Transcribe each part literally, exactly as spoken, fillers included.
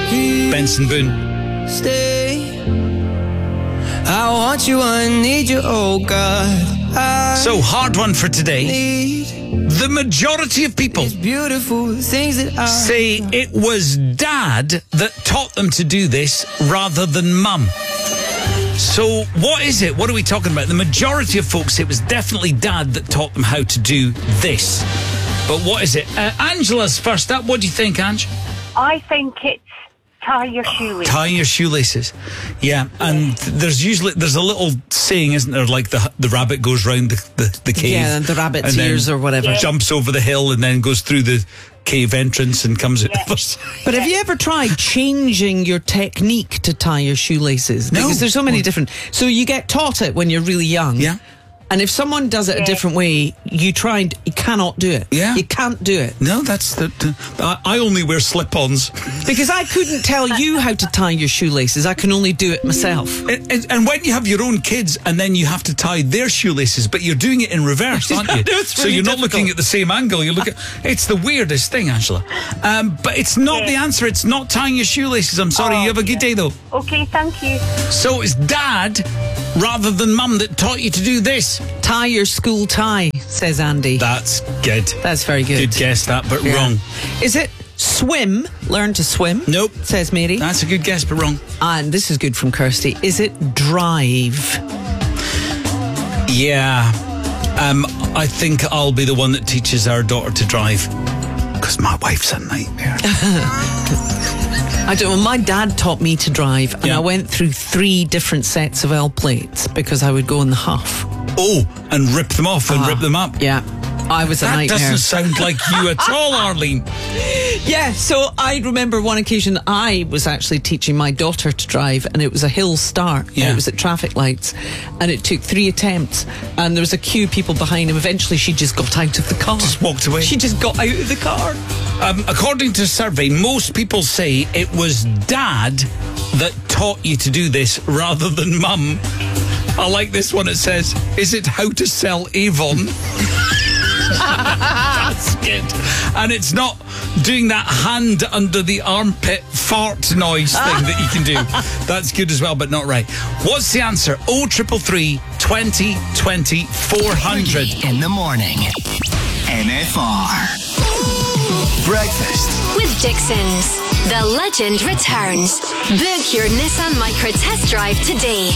Benson Boone. Stay. I want you, I need you, oh God. I So, hard one for today. need The majority of people these beautiful things that I say it was dad that taught them to do this rather than mum. So what is it? What are we talking about? The majority of folks say it was definitely dad that taught them how to do this. But what is it? Uh, Angela's first up. What do you think, Ange? I think it's tie your shoelaces. Tie your shoelaces. Yeah, and there's usually there's a little saying, isn't there? Like the the rabbit goes round the, the, the cave. Yeah, and the rabbit's and then ears or whatever. jumps over the hill and then goes through the cave entrance and comes out. Yeah. the other side. But have you ever tried changing your technique to tie your shoelaces? No. Because there's so many different... So you get taught it when you're really young. Yeah. And if someone does it a different way, you try and you cannot do it. Yeah. You can't do it. No, that's the. the I, I only wear slip-ons. Because I couldn't tell you how to tie your shoelaces. I can only do it myself. And, and, and when you have your own kids and then you have to tie their shoelaces, but you're doing it in reverse, aren't you? know, it's so really you're not difficult. looking at the same angle. You look at it's the weirdest thing, Angela. Um, but it's not Yeah. the answer. It's not tying your shoelaces. I'm sorry. Oh, you have a good day, though. Okay, thank you. So it's dad rather than mum that taught you to do this. Tie your school tie, says Andy. That's good. That's very good. Good guess, that, but Yeah. wrong. Is it swim? Learn to swim? Nope. Says Mary. That's a good guess, but wrong. And this is good from Kirsty. Is it drive? Yeah. Um, I think I'll be the one that teaches our daughter to drive. Because my wife's a nightmare. I don't know. My dad taught me to drive, and Yeah. I went through three different sets of L plates because I would go in the huff. Oh, and rip them off and Ah, rip them up. Yeah. I was a That nightmare. doesn't sound like you at all, Arlene. Yeah, so I remember one occasion I was actually teaching my daughter to drive, and it was a hill start. And Yeah. it was at traffic lights, and it took three attempts, and there was a queue of people behind him. Eventually, she just got out of the car. Just walked away. She just got out of the car. Um, according to a survey, most people say it was dad that taught you to do this rather than mum. I like this one. It says, is it how to sell Avon? That's good. And it's not doing that hand under the armpit fart noise thing that you can do. That's good as well, but not right. What's the answer? oh triple three, twenty, twenty, four hundred. In the morning. N F R. Breakfast. With Dixon's. The legend returns. Book your Nissan Micra test drive today.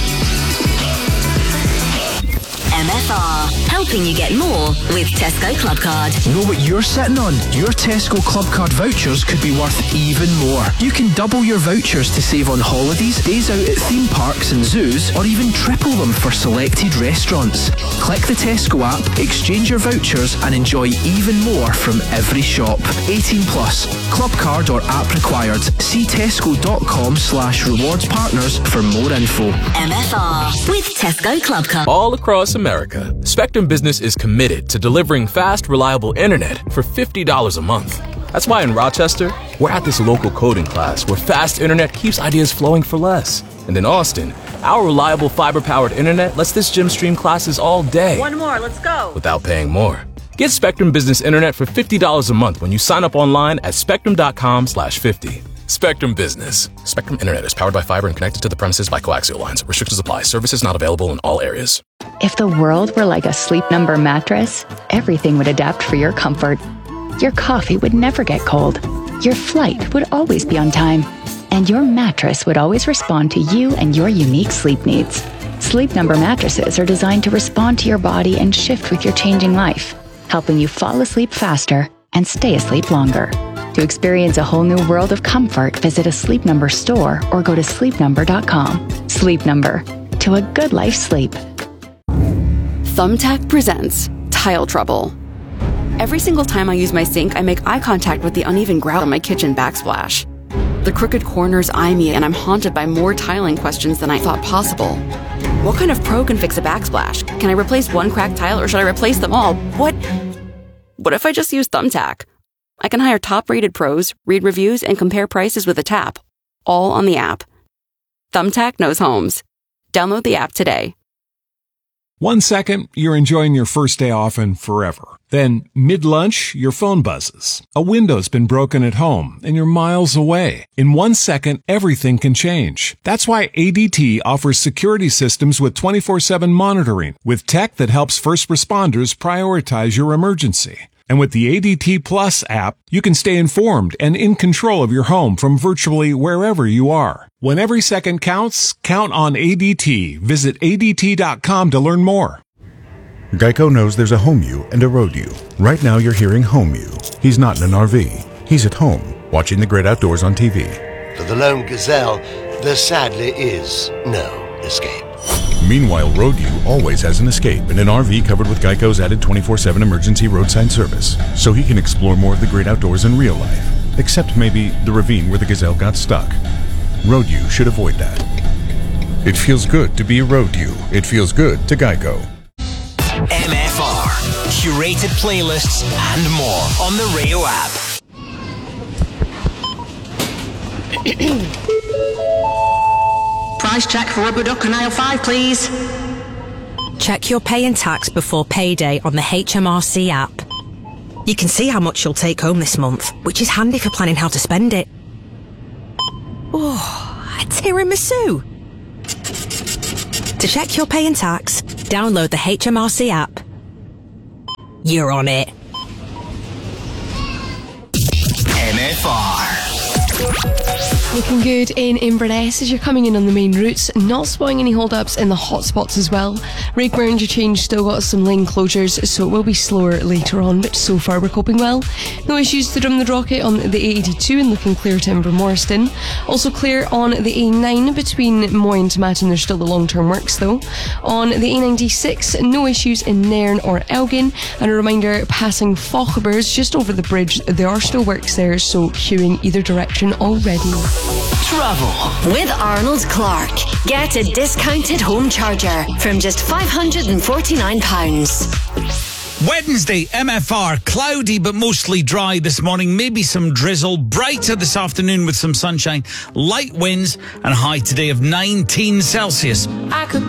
M F R, helping you get more with Tesco Club Card. Know what you're sitting on? Your Tesco Club Card vouchers could be worth even more. You can double your vouchers to save on holidays, days out at theme parks and zoos, or even triple them for selected restaurants. Click the Tesco app, exchange your vouchers, and enjoy even more from every shop. eighteen plus. Club Card or app required. See tesco.com slash rewards partners for more info. M F R with Tesco Club Card. All across America, Spectrum Business is committed to delivering fast, reliable internet for fifty dollars a month. That's why in Rochester, we're at this local coding class where fast internet keeps ideas flowing for less. And in Austin, our reliable fiber-powered internet lets this gym stream classes all day. One more, let's go. Without paying more. Get Spectrum Business Internet for fifty dollars a month when you sign up online at spectrum.com slash 50. Spectrum Business. Spectrum Internet is powered by fiber and connected to the premises by coaxial lines. Restrictions apply. Services not available in all areas. If the world were like a Sleep Number mattress, everything would adapt for your comfort. Your coffee would never get cold. Your flight would always be on time. And your mattress would always respond to you and your unique sleep needs. Sleep Number mattresses are designed to respond to your body and shift with your changing life, helping you fall asleep faster and stay asleep longer. To experience a whole new world of comfort, visit a Sleep Number store or go to sleep number dot com. Sleep Number. To a good life sleep. Thumbtack presents Tile Trouble. Every single time I use my sink, I make eye contact with the uneven grout on my kitchen backsplash. The crooked corners eye me, and I'm haunted by more tiling questions than I thought possible. What kind of pro can fix a backsplash? Can I replace one cracked tile, or should I replace them all? What? What if I just use Thumbtack? I can hire top-rated pros, read reviews, and compare prices with a tap, all on the app. Thumbtack knows homes. Download the app today. One second, you're enjoying your first day off and forever. Then, mid-lunch, your phone buzzes. A window's been broken at home, and you're miles away. In one second, everything can change. That's why A D T offers security systems with twenty-four seven monitoring, with tech that helps first responders prioritize your emergency. And with the A D T Plus app, you can stay informed and in control of your home from virtually wherever you are. When every second counts, count on A D T. Visit A D T dot com to learn more. Geico knows there's a home you and a road you. Right now you're hearing home you. He's not in an R V. He's at home, watching the great outdoors on T V. For the lone gazelle, there sadly is no escape. Meanwhile, road you always has an escape in an R V covered with Geico's added twenty-four seven emergency roadside service, so he can explore more of the great outdoors in real life. Except maybe the ravine where the gazelle got stuck. Road you should avoid that. It feels good to be a road you. It feels good to Geico. M F R, curated playlists and more on the Rio app. Price check for rubber duck on aisle five, please. Check your pay and tax before payday on the H M R C app. You can see how much you'll take home this month, which is handy for planning how to spend it. Oh, a tiramisu. To check your pay and tax, download the H M R C app. You're on it. M F R. Looking good in Inverness as you're coming in on the main routes, not spotting any hold-ups in the hot spots as well. Rakeburn Interchange still got some lane closures, so it will be slower later on, but so far we're coping well. No issues to Drumnadrochit on the A eighty-two and looking clear to Invermorston. Also clear on the A nine between Moy and Tomatin, there's still the long-term works though. On the A ninety-six, no issues in Nairn or Elgin, and a reminder, passing Fauchebers just over the bridge, there are still works there, so queuing either direction already. Travel with Arnold Clark. Get a discounted home charger from just five hundred forty-nine pounds. Wednesday, M F R, cloudy but mostly dry this morning, maybe some drizzle, brighter this afternoon with some sunshine, light winds, and a high today of nineteen Celsius. I could